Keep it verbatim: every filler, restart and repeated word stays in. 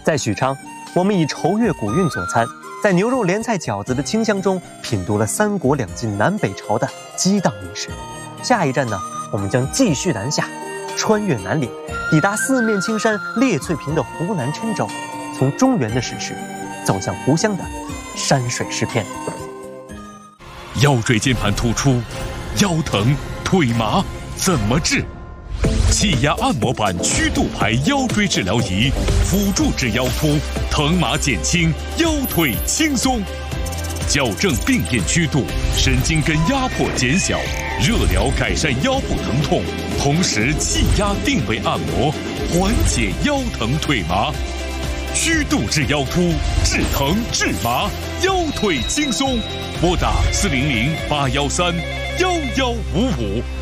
在许昌，我们以愁月古韵佐餐，在牛肉莲菜饺子的清香中品读了三国两晋南北朝的激荡历史。下一站呢，我们将继续南下，穿越南岭，抵达四面青山列翠屏的湖南郴州，从中原的史实走向湖湘的山水诗篇。 腰椎间盘突出，腰疼腿麻怎么治？气压按摩板曲度牌腰椎治疗仪，辅助治腰突，疼麻减轻，腰腿轻松。矫正病变曲度，神经根压迫减小，热疗改善腰部疼痛，同时气压定位按摩，缓解腰疼腿麻。曲度治腰突，治疼治麻，腰腿轻松。拨打四零零八幺三幺幺五五。